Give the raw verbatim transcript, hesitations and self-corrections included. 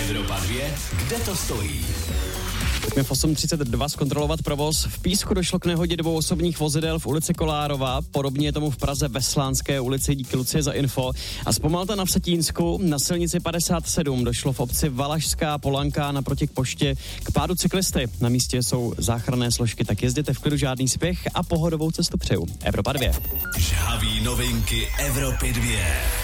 Evropa dvě, kde to stojí? Pojďme v osm třicet dva zkontrolovat provoz. V Písku došlo k nehodě dvou osobních vozidel v ulici Kolárova. Podobně je tomu v Praze ve Slánské ulici. Díky Lucie za info. A zpomalte na Vsetínsku. Na silnici padesát sedm došlo v obci Valašská Polanka naproti k poště k pádu cyklisty. Na místě jsou záchranné složky, tak jezděte v klidu, žádný spěch a pohodovou cestu přeju. Evropa dvě. Žhaví novinky Evropy dvě.